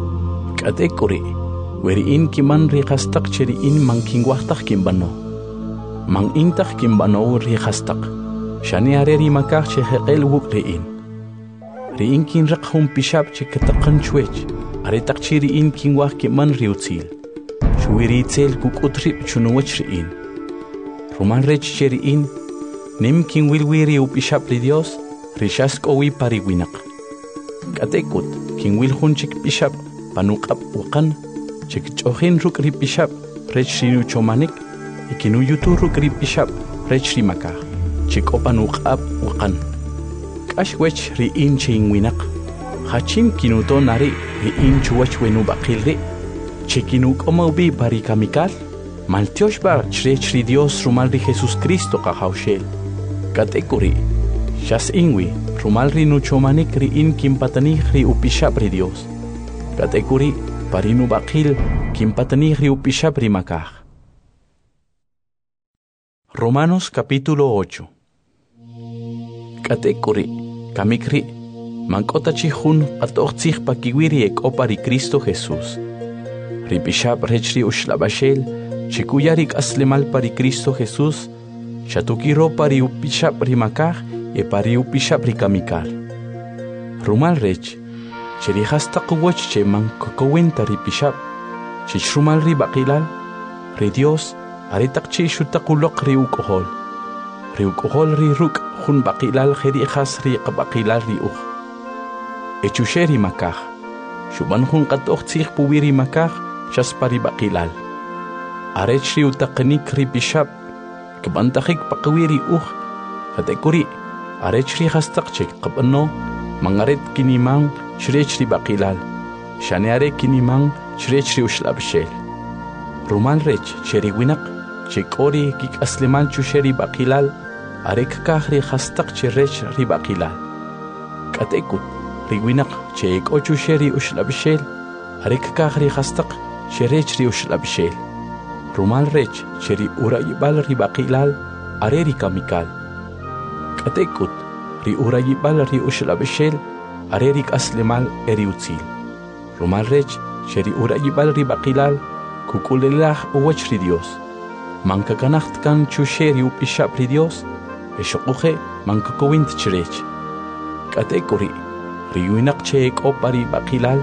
katekuri weri in kiman ri khastaq cheri in man kinwajtaj kimbano man intaj kimbano ri khastaq shani areri makaj che heqel wuk ri in ri in kin raqhum pishab che kataqan chwech are taqchi ri in kinwaj kiman ri utzil shwiri itzel kukutri chunuwach ri in rumal rech cheri in nim kin wilwiri upishab ri Dios rishas kowi pariwinaq katekut kin wil hunchik pishab panuqab waqan chik ch'ojin ruk' ri pishab rech rinu chomanik ikinu yutu ruk' ri pishab rech ri makaj chik'opan uq'ab waqan k'ax wech ri in chin winaq hachin kinuton nari ri in chuwach wenu baqil ri chikinu k'omawbi parikamikal maltiosh bar chrech ri Dios rumal ri Jesus Cristo qajawshel katekuri shas inwi rumal ri nuchomanik ri in kimpatanij ri upishab ri Dios katekuri parinu baqil kimpatanij ri upishab ri makaj. Romanos capítulo ocho. Katekuri kamikri mankota chihun qatoqtzij pakiwiri ek'opa ri Cristo Jesús ri pishab rech ri ushlabashel chikuyari k'aslemal pari Cristo Jesús chatukiro pari upishab ri makaj e pari upishab ri kamikal rumal rech cheri hastaqwoch che man kokowinta ri pishab chichrumal ri baqilal ri Dios aretaq chi shutaquloq ri uk'ojol ri uk'ojol ri ruk' jun baqilal jeri khas ri qabaqilal ri uj echusheri makaj shuban jun qatoqtzij puwiri makaj shas pari baqilal arech ri utaqnik ri pishab kbantajik paqwiri uj katekuri arech ri hastaq che qabano mangaret kiniman shrech ri baqilal shaneare kiniman shrech ri ushlabshel rumal rech cheri winaq che kori kik asleman chusheri baqilal arek kaj ri hastaq che rech ri baqilal katekut ri winaq che kochu sheri ushlabshel arek kaj ri hastaq che rech ri ushlabshel rumal rech cheri urayibal ri baqilal are ri kamikal katekut ri urayibal ri ushlabshel are ri aslemal eri utzil rumal rech cheri urayibal ri baqilal kukulelah uwach ri Dios mankakanacht kan chusheri upishab ri Dios eshoquje mankakowint chirech katekuri ri winaq che ek'opa ri baqilal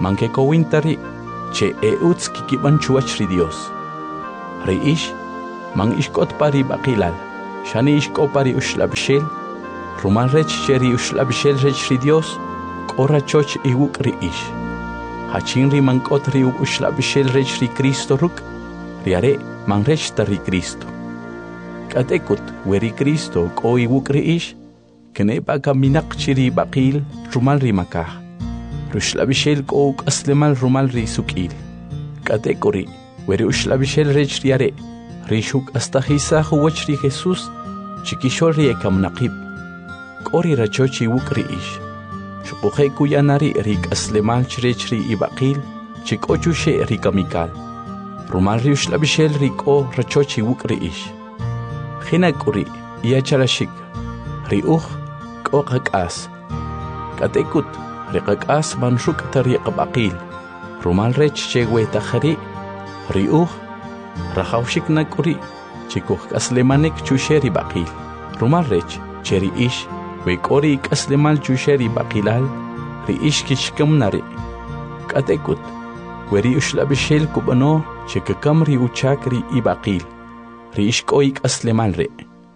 mankakowintari che e utz kikiban chuwach ri Dios ri ish man ishkot pari baqilal, shani ishko pari ushlabshel, rumal rech cheri ushlabshel rech ri Dios, kora choch iwuk ri ish. Hachin ri mankot ri ushlabshel rech ri Cristo ruk, riare man rech ri Cristo. Katekut weri Cristo ko iwuk ri ish, kene baka minak chiri baqil rumal ri makah. Rushlabshel ko aslemal rumal ri sukil. Katekori weri ushlabshel rech riare, rishuk astahisa huwach ri Jesus, chikishol ri ekam naqib. Kori rachochi wuk ri ish. Shukuhe kuyanari rik aslemal chrech ri ibaqil, chikochu she rikamikal. Rumal ri ushlabshel riko rachochi wuk ri ish. Hinakuri iacharashik, ri uch ko qakas. Katekut ri qakas manshuk tari qabaqil. Rumal rech chewe takhari, ri uch rahawshik nakuri, chikuh aslemanik chusheri baqil. Rumal rech cheri ish, we kori aslemal chusheri baqilal, ri ish kishkam nari. Katekut weri ushlabshel kubano chikakam ri uchak ri ibaqil. ri ish koik aslemal re.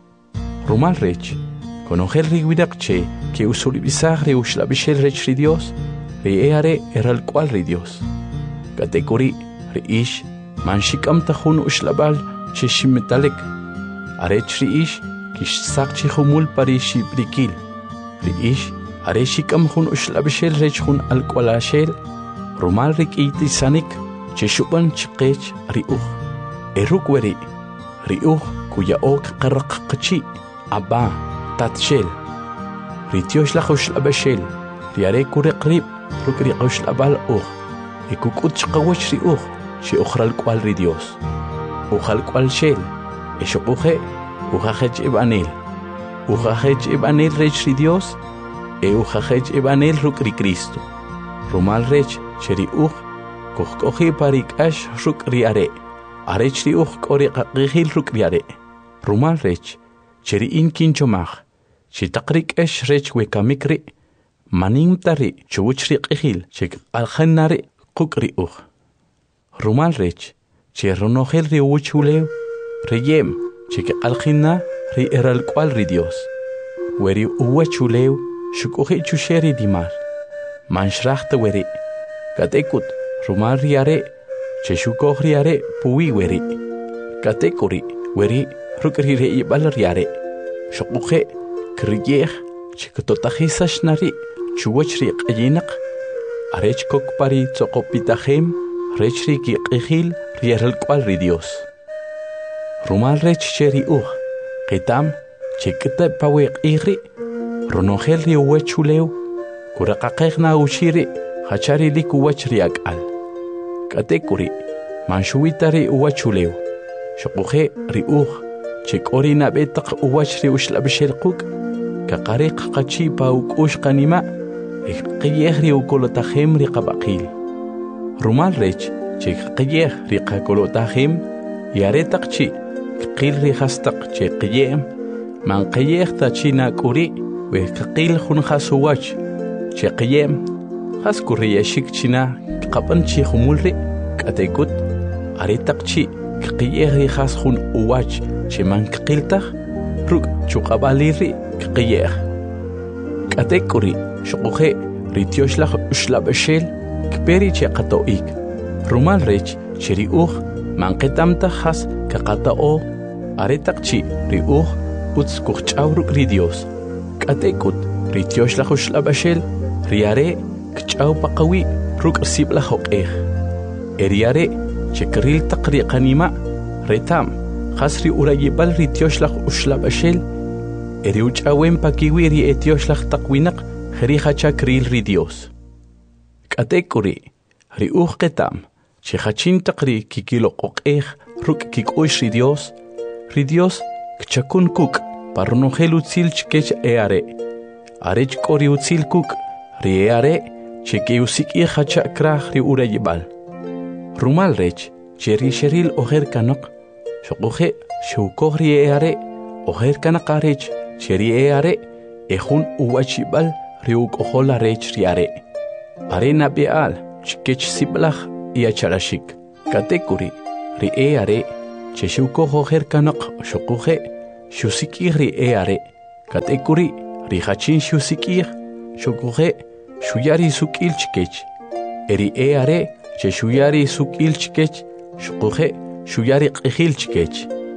Rumal rech, konogel ri widakche, que usuribisag ri ushlabshel rech ri Dios, ri eare eral cual ri Dios. Katekuri ri ish, manshikam tahun ushlabal cheshimmetalik. Arech ri ish, kish sak chihumul pari shibrikil. Ri ish, areshikam hun ushlabshel rech hun alqualashel, rumal rik itisanik, cheshuban chikech ri uch. Eruk weri, riuch kuya ok qaraq qachi aba tatshel ritiosh la khosh abashel riare kure qrib rukri qosh abal ukh ikukut qawach riuch shi ukhral kwal ri Dios ukhal kwal shel eshuqhe ukhaj ibanil ukhaj ibanil rech ri Dios e ukhaj ibanil rukri Cristo rumal rech cheri ukh kokhi parik ash rukri are arech ri uch kori qaqihil rukriare. Rumal rech, cheri in kinchomach, chitaqrik esh rech wekamikri, manim tari chuwch ri qihil, chik alkhanari qukri uch. Rumal rech, cherronogel ri uchulew, riyem, chik alkhina ri eral kwal ri Dios. Weri uwachulew, shukuhi chusheri dimar. Manshrachte weri, katekut, rumal riare, cheshukoh riare puwi weri. Katekuri weri rukri rei bal riare. Shukuhe kriyeh chiktotahisash nari chuwach ri qayinak. Arech kok pari tsokopitahem rech ri ki qihil riaral kwal ri Dios. Rumal rech cheri uh qitam chikta pawe qihri ronogel ri uwachulew kuraqaqeghna ushiri hachari li kuwach ri akal. Katekuri, manshuitari uwachulew. Shukuhe ri uch, chikori nabetak uwach ri ushlabshel quk, kaqariq qachi pa ukush qanima, iqiyeh ri ukolotahem ri qabaqil. Rumal rech, chikqiyeh ri qakolotahem, yaretak chi, qil ri hastak chikiyem, man qiyeh ta china kuri, we qil hun khasuwach, chikiyem, haskuri yashik china, qapan chi khumulri katekut aretak chi qiyeri khas khun uwach chi man qiltah ruk chuqabaliri qiyer katekuri shuqhe ritioshlah ushlabashel kperi chi qatoik rumal rech chiri uh man qitamta khas qaqatao aretak chi ri uh uts kuchawruk ri Dios katekut ritioshlah ushlabashel riare kchaw paqawi ruk sibla hoqeh eriare chekril taqri qanima retam khasri urayibal ritioshlah ushlabashel eri uchawem pakiwi ri etioshlah taqwinaq khri khachakril ri Dios katekuri ri uch qetam chkhachin taqri kikilo qoqeh ruk kikosh ri Dios ri Dios kchakun kuk parnogel utsil chkech eare arech kori utsil kuk ri eare cheke usik i khacha krah ri urayibal. Rumal rech, cheri sheril oher kanok, shokohe shukor ri eare, oher kanakarech, cheri eare, ehun uwachibal ri ukohola rech riare. Are nabeal, chikech siblach i acharashik, katekuri, ri eare, che shukojo herkanaq shuquje shusikir ri eare katekuri ri hachin shusikir shukuje shuyari sukil chkech eri eare che shuyari sukil chkech shukuje shuyari qihil chkech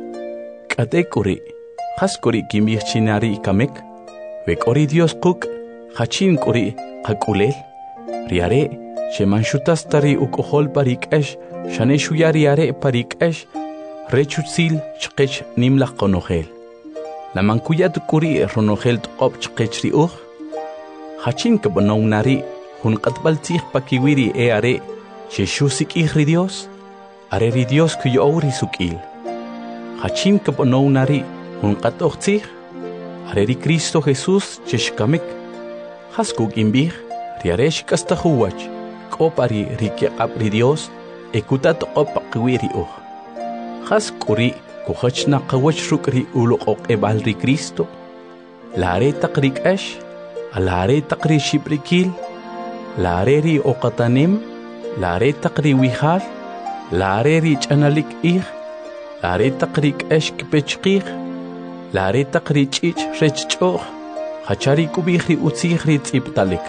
katekuri haskuri kimichinari kamek vekori Dios quk hachin kuri qakulel riare che manshutas tari ukohol parikesh shane shuyari are parikesh rechutsil chqech nimla qonogel la mankuyat kuri ronogel tqop chqech ri uj hachin kabonaunari hun qatbal tih pakiwiri e are che shusik ri Dios are ri Dios kuyo ori sukil hachin kabonaunari hun qatoch tih are ri Cristo Jesus che shkamik haskuk imbih riaresh kastahuwach kopari ri qap ri Dios ekutat qop pakiwiri uj Has kuri kuhachna kawach rukri uluqoq ebal ri Cristo lare taqrik ash alare taqri shibrikil lare ri oqatanim lare taqri wihal lare ri chanalik ig lare taqrik ash kpechqig lare taqri chich rechchoq hachari kubihri utzihri tsiptalik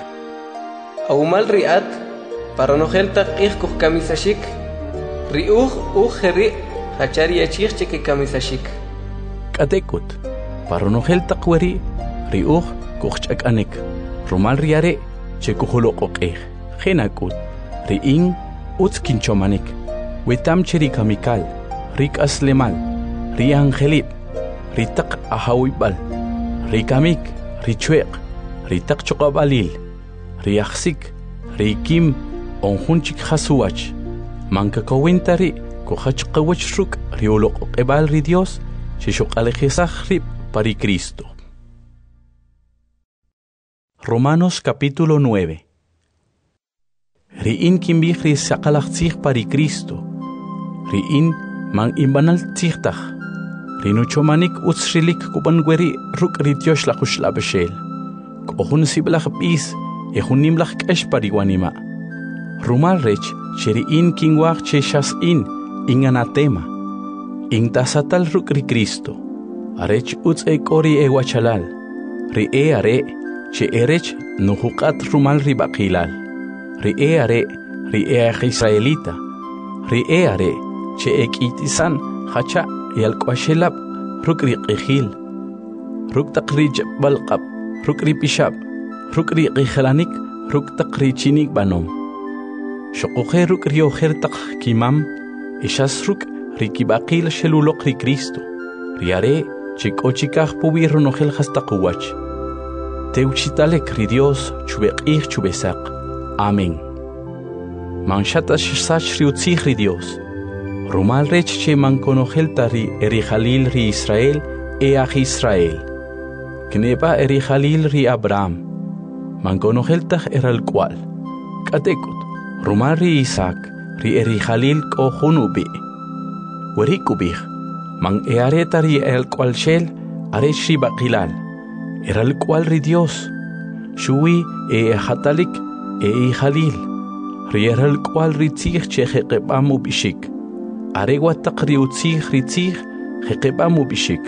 Aumal riat para no gel taqig kuh kamisashik ri uj uj ri Hachari achich que camisashik. Katekut. Paronogel takweri. Riuj kuchak anek. Romal riare. Che kuhulokok. Genakut. Riing. Utskin chomanik. Wetam cheri kamikal. Rik aslemal. Ri angelip. Ritak ahawibal. Rikamik. Richuek. Ritak chokabalil. Riaxik. Rikim. Onjunchik hasuach. Mankakawintari. Kohach kawach ruk riolok ebal ri Dios shishok alejizach rip pari Cristo. Romanos capítulo nueve. Riin kimbih ri sakalach tzich pari Cristo. Riin mang imbanal tzichtach. Rinuchomanik utsrilik kubangweri ruk ri Dios lachush labeshel. Kohun siblach bis ehun nimlach kesh pari wanima. Rumal rech cheriin kingwach cheshas in. In anatema, in tasatal rukri Cristo, arech uts e kori e wachalal, ri e are, che erech nuhukat rumal ribakilal, ri e are, ri e israelita, ri e are, che ek itisan, hacha, yal kwashelab, rukri qihil, ruk takri balqab, rukri pishab, rukri qihlanik, ruk takri chinik banom. Shokuhe rukri oher tak kimam, Ishasruk rikibakil shelulok ri Cristo. Riare chikochikaj pubirro nogel hastakuwach. Teuchitalek ri Dios chubekij chubesak. Amén. Manchata shsach ri utzich ri Dios. Rumal rech che mankonogel tari eri Jalil ri Israel e aj Israel. Kneba eri Jalil ri Abraham. Mankonogel taj eral cual. Katekut. Rumal ri Isaac. Ri eri Jalil ko hunubi. Weri kubih. Mang eareta ri el cual shel aresh ri bakilal. Era el cual ri Dios. Shui e hatalik e i Jalil. Ri era el cual ri tzich che jeqebamu bishik. Aregua taqri utzich ri tzich jeqebamu bishik.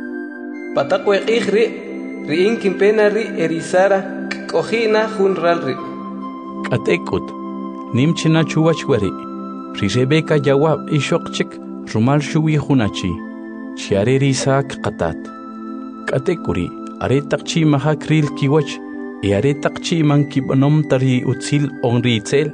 Patakwe ri ri inkin pena ri erisara kohina hunral ri. Katekut. Nimchina chuwachweri, ri Rebeka jawab ishokchik rumal shuwi hunachi, chiare Isaac qatat. Katekuri, are takchi mahakril kiwach, e are takchi man kibanom tari utzil onri itzel.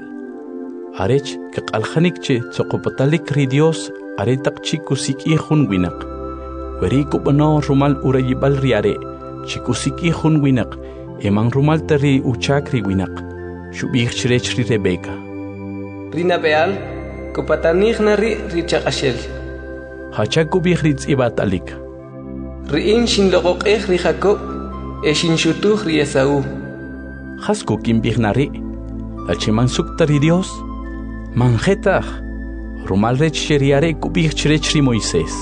Arech kakalhanik che tsokopatalik ri Dios, are takchi kusiki hun winak. Weri kubano rumal urayibal riare, chikusiki hun winak, emang rumal tari uchakri winak, shubich chrech ri Rebeka. Rina beal, kopatanigna ri richakashel. Hachaku bihritz ibatalik. Riin shin logok eh ri Jacob, e shin shutuh ri Esaú. Hasku kim bihnari, achimansuk tari Dios, manjetach, rumal rech sheriare kubih chrech ri Moisés.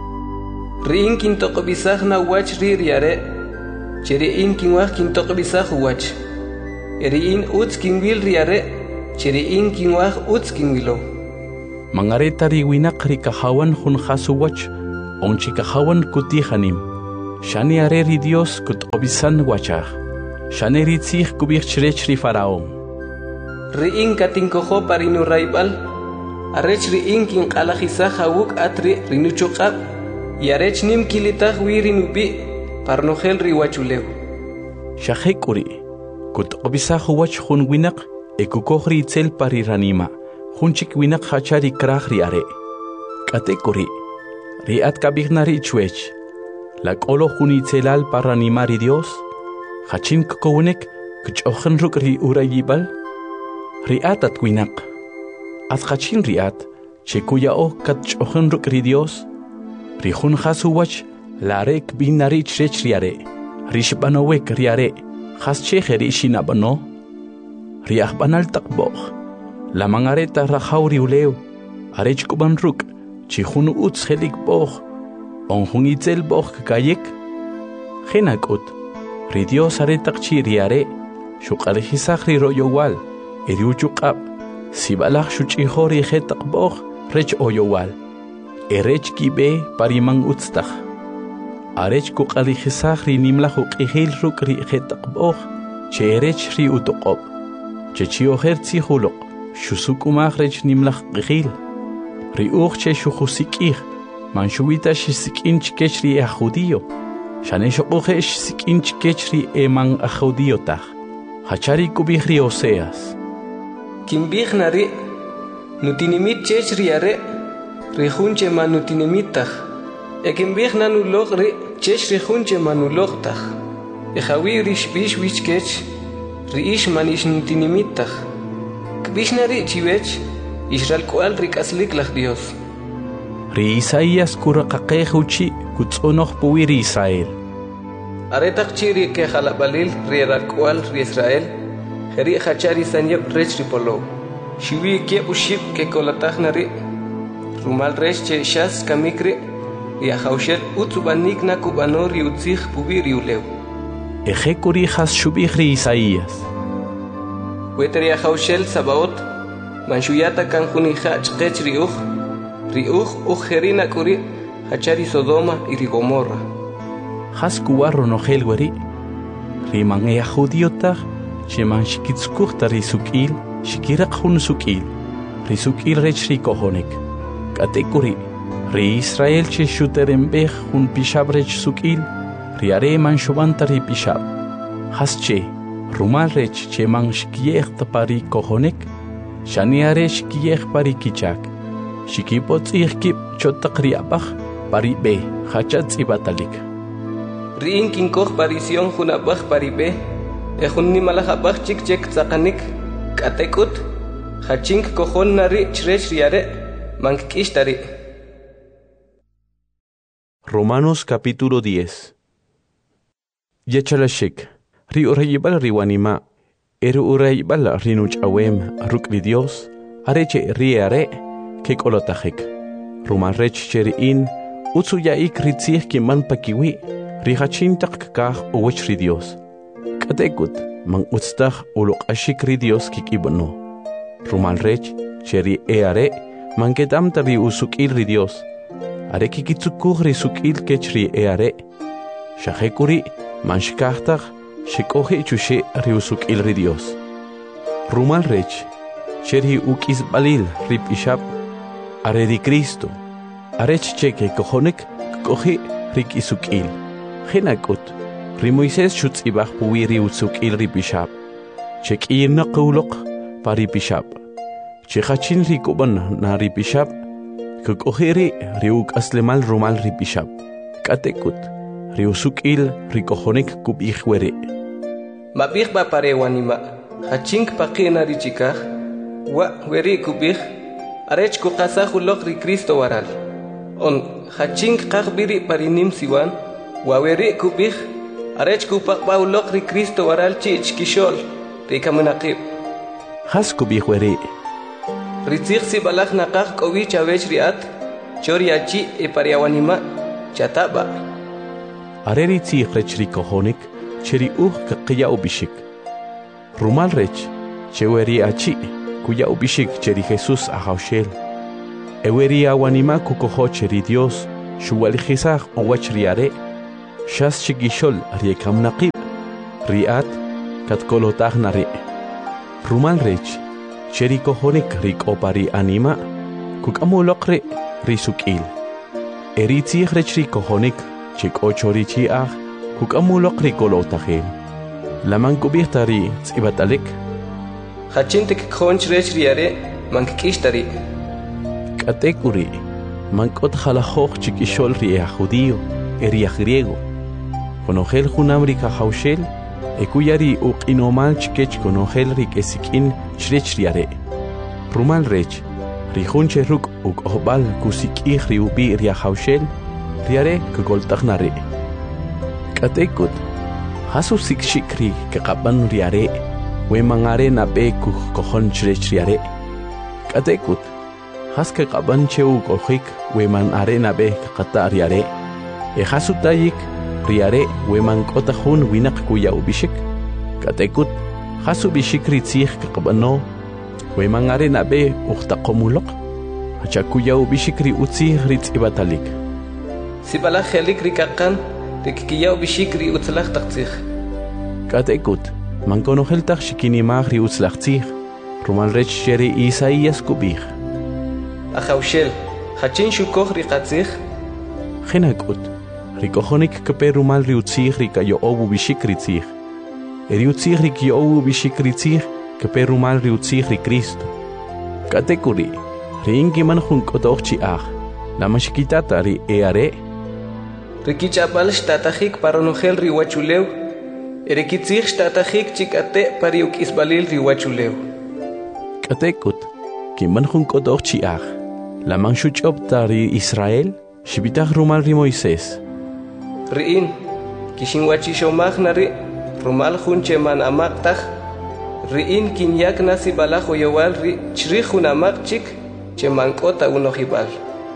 Riin kintokobisach na wach ri riare, cheriin kinwach kintokobisach wach. Eriin utz kinwil riare, Chiriin kinwaj utz kinwilo. Mangareta riwinak rikahawan hun khasuwach, onchikahawan kutihanim. Shani areri Dios kut obisan wachah. Shani ritzih kubich chrech ri faraón. Riin katinkojo parinu raibal. Arech riin kin qalajisa hawuk atri rinuchuqab. Yarech nim kilitah wirinubi parnogel riwachuleu. Shahekuri kut obisa huwach hun winak ekukohri itzel pariranima. Hunchik winak hachari krah riare. Katekuri riat kabignari chwech. La kolo hunitzelal paranimari Dios. Hachin kokownek kuchochen ruk ri urayibal. Riat at winak. At hachin riat chekuya o kachochen ruk ri Dios. Rihun hasuwach larek binari chrech riare. Rishbanowek riare. Hascheche rishinabano. Riach banal takboch. La mangareta rajauri uleu. Arech kuban ruk. Chihun uts helik boch. Onjun itzel boch kayek. Genakut. Ri Dios aretak chiriare. Shukalehisach ri royowal. Eriuchukab. Sibalach shuchihori hetak boch. Rech oyowal. Erech kibe parimang utstach. Arech kukalehisach ri nimlach ukihil ruk ri hetak boch. Che erech ri utokob. Che chioher tzihulok. Shusukumach rech nimlach qihil. Ri uch che shuhusikih. Manshuita shisikinch kechri a judío. Shaneshokuche shisikinch kechri eman a judío tach. Hachari kubihri Oseas. Kimbih nari. Nutinimit chechri are. Rihunche manutinimitach. Ekimbih nanulog ri chechri hunche manulog tach. Ejawi rish bish wich kech. Riish manish nutinimitach. Kbishnari chivech. Israel kual rikaslik lach Dios. Ri Isaías kurakaqehuchi kutsonoch puwiri Israel. Aretak chiri ke halabalil ri rakual ri Israel. Heri hachari sanyep rech ripolo. Shiwi ke uship ke kolatach nari. Rumal rech che shas kamikri. Ri ahaushel utsubanik na kubano ri utzich puwiri uleu. Ejekuri has shubich ri Isaías. Weteri ahaushel sabaot. Manshuyata kan junija chkech riuch. Riuch ujerina kuri hachari Sodoma y Gomorra. Has kuwarro no helweri. Riman ea judiotach. Sheman shikitskuchta risukil. Shikirak hun sukil. Risukil rech rikohonek. Katekuri. Ri Israel che shuterembech hun pishab rech sukil. Riare man shubanta ri pishab. Has che. Rumal rech che man shikiech pari kohonek. Shaniare shikiech pari kichak. Shikipot ihkip chotakri abach pari be hachatz ibatalik. Riin kinkoch parision hunabach pari be. Ehun nimalach abach chik chek tzakanik. Katekut. Hachink kohon nari chrech riare. Mankishtari. Romanos capítulo diez. Yechalashik. Ri urayibal riwanima. Eru urayibal rinuch awem rukri Dios. Areche riare. Ke kolotajek. Ruman rech cheriin. Utsu yaik ritzih ki man pakiwi. Rihachin tak kah uwech ri Dios. Katekut man utstach ulok ashik ri Dios kikibono. Ruman rech cheri eare. Man kedam tabi usukil ri Dios. Are kikitsukuh ri sukil kechri eare. Shahekuri man shkahtach. Shikohe chushe ri usukil ri Dios. Ruman rech cheri ukis balil ri pishab. Are di Cristo. Arech cheke kohonek kohe rik isukil. Genakut. Ri Moises shutzibach puwiri utsukil ri bishab. Chek irna qulok pari bishab. Chekachin ri kuban na ri bishab. Kokoheri ri uk aslemal rumal ri bishab. Katekut. Ri usukil ri kohonek kubihwere. Mabih ba pare wanima. Hachink pakina ri chikah. Wa weri kubih. Arech kukasa hulok ri Cristo waral. On hachink kakbiri parinim siwan. Waweri kubih. Arech kupakba hulok ri Cristo waral chich kishol. Ri kamunakib. Has kubih weri. Ritzich si balak nakak kowi chawech riat. Choriachi e pariawanima. Chataba. Are ritzich rech ri kohonik. Cheri uh kakiya ubishik. Rumal rech. Cheweri achi. Kuya ubishik cheri Jesus ahaushel. Eweri awanima kukohoche ri Dios, shuwalijizaj owach riare, shas shigishol riekam naqib, riat, katkolotaj nari. Rumal rech, cheri kohonik rik opari anima, kukamulokre risukil. Eritzi rech ri kohonik, chik ochorichi ah, kukamulokri kolotajem. Laman kubirtari tzibatalik. Hachintik khonch rech riare, mankikishtari. Katekuri, mankot jalajoj chikishol ria judío, eria griego. Conogel junamri kahaushel, ekuyari uqinomal chikech conogel rik esikin chrech riare. Rumal rech, rijunche ruk uk ohbal kusikih riubi ria haushel, riare kagoltagnare. Katekut, hasu sikshikri kakaban riare, we mangare nabe kuh kohon chrech riare. Katekut, haske qaban cheu kohik weman arena be qata riare e hasutayik riare weman kota hun winak kuya ubishik katekut hasu bishik ritzih qabano weman arena be ukhta qomulok hacha kuya ubishik ri utzi ritz ibatalik sibala khelik rikaqan rikiya ubishik ri utzlaq taqtzih katekut man konohel taq shikini mag ri utzlaqtzih rumal rech sheri Isaías kubih Ahaushel, hachin shukoh rikatzih. Genakut, rikohonik keperumal riutzih rikayo obu bishikritzih. Eriutzih rikyo obu bishikritzih keperumal riutzih rikristo. Katekuri, riinkiman junkotochi ah, la mashikitata ri eare. Rikichapal shtatahik paronogel riwachuleu. Erikitzih shtatahik chikate pariuk isbalil riwachuleu. Katekut, kiman junkotochi ah. La manshuchop tari Israel, shibitach rumal ri Moisés. Riin, kishinwachi shomach nari, rumal junche man amaktach, riin kinyak nasi balajo yowal ri chrihun amakchik, che mankota unohibal.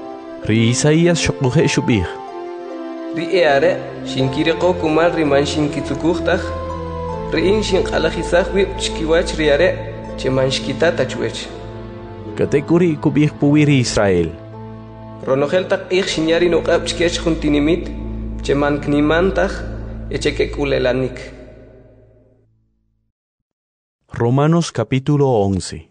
Ri Isaías shokuhe shubih. Ri eare, shinkireko kumal ri man shinkitzukuchtach, riin shinkalajizach wip chkiwach riare, che manshkitata chwech. Katekuri kubih puwiri Israel. Ronogel tak ich shinyari no qab chkech juntinimit, che man knimantach, eche que kulelanik. Romanos capítulo once.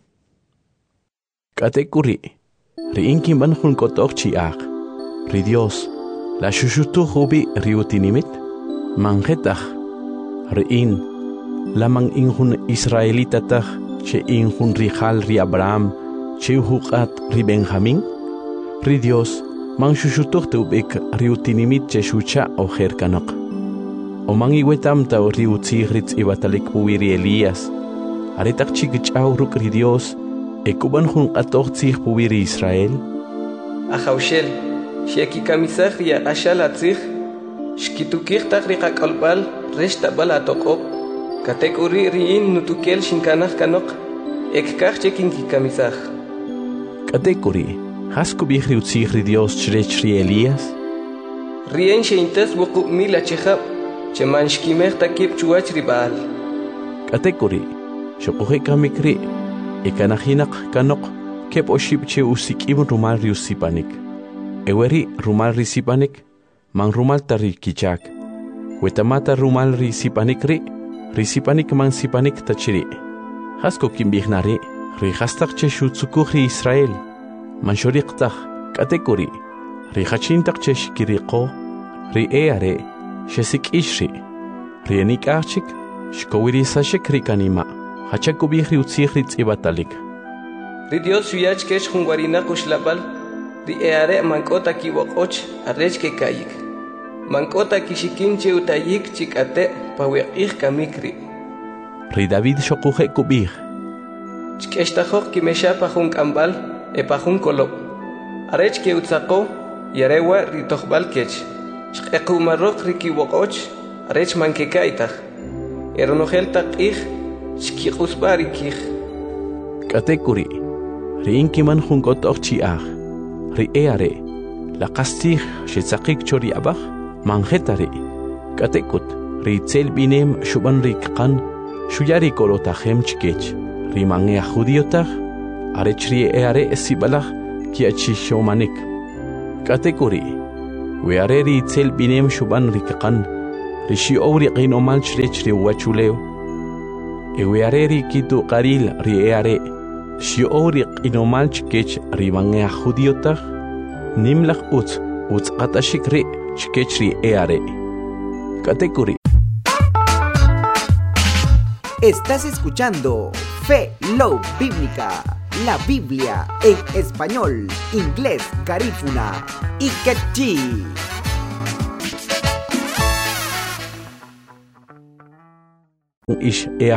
Katekuri, riinki man junkotok chiach, ri Dios, la shushutu hubi riutinimit, manjetach, riin, la man injun Israelitatach, che injun rijal ri Abraham, Cheuhukat ri Benjamín, ri Dios, man shushutuk teubik riutinimit cheshucha o jerkanok. O man iwetam tau riutzigritz ibatalik puwiri Elías, aretak chikichau ruk ri Dios, ekuban jun qatok tzig puwiri Israel. Ahaushel, sheki kamisach ri ashal atzig, shkitukich tak ri qakalbal, reshta bal atokop, katek uri riin nutukel shinkanach kanok, ekkach chekin ki kamisach. Katekuri, haskubih riutzig ri Dios chrech ri Elías? Rien sheintes wuqub mila chehab, che manshkimech takip chuach ri Baal. Katekuri, shokuhe kamikri, ekanahinak kanok, kep oshib che usikim rumal ri usipanik. Eweri rumal ri sipanik, man rumal tari kichak. Wetamata rumal ri sipanik ri, ri sipanik man sipanik tachiri. Hasko kimbihnari, ri hastak che shutsukuh ri Israel, man shoriqtach, katekuri, ri hachintak che shkiriqo, ri eare, shesik ishri, ri enik archik, shkowiri sashik ri kanima, hachakubih ri utzih ri tzibatalik. Ri Dios shuyach kesh jungwarina kushlabal, ri eare mankota kiwokoch, arrech ke kayik. Mankota kishikin che utayik chikate, paweqih kamikri. Ri David shokuhe kubih. Chkeshtajok kimesha pajun kambal, e pajun kolop. Arech ke utzako, yarewa ritohbal kech. Shkequmarok rikiwokoch, arech mankekaitaj. Eronogel takich, shkiqusbarikich. Katekuri, riinkiman junkotok chiach. Ri eare, la kastich shetzakik chori abach, manjetari. Katekut, ri tzel binem shuban rikkan, shuyari kolotajem chkech. Rimangia judiotaj, arechri eare esibalach, kiachi shomanik. Katekuri, weareri itzel binem shuban rikakan, rishi ori qino malchrech ri wachuleo. E weareri kitu qaril ri eare, shi ori qino malchkech ribangea judiotag, nimlach utz, utz atashikri chkech ri eare. Katekuri. Estás escuchando Fe Love Bíblica, la Biblia en español, inglés, garífuna y quechí. Ish ea